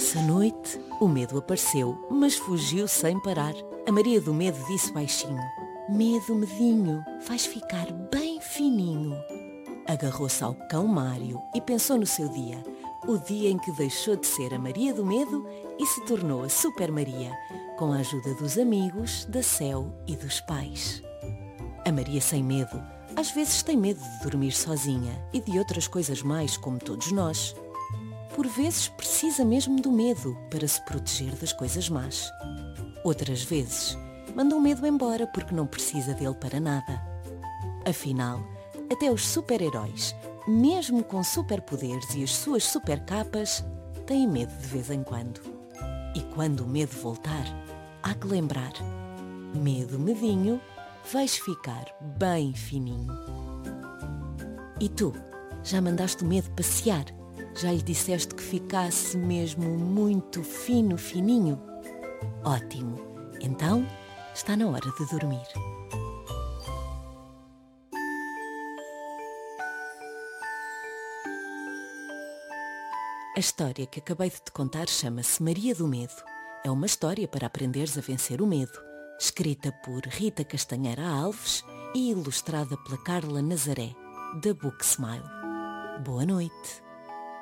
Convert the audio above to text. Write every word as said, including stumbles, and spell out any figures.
Essa noite, o medo apareceu, mas fugiu sem parar. A Maria do Medo disse baixinho: medo, medinho, vais ficar bem fininho. Agarrou-se ao cão Mário e pensou no seu dia, o dia em que deixou de ser a Maria do Medo e se tornou a Super Maria, com a ajuda dos amigos, da Céu e dos pais. A Maria sem medo, às vezes tem medo de dormir sozinha e de outras coisas mais, como todos nós. Por vezes precisa mesmo do medo para se proteger das coisas más. Outras vezes manda o medo embora porque não precisa dele para nada. Afinal, até os super-heróis, mesmo com superpoderes e as suas supercapas, têm medo de vez em quando. E quando o medo voltar, há que lembrar: medo, medinho, vais ficar bem fininho. E tu, já mandaste o medo passear? Já lhe disseste que ficasse mesmo muito fino, fininho? Ótimo! Então, está na hora de dormir. A história que acabei de te contar chama-se Maria do Medo. É uma história para aprenderes a vencer o medo, escrita por Rita Castanheira Alves e ilustrada pela Carla Nazaré, da Book Smile. Boa noite!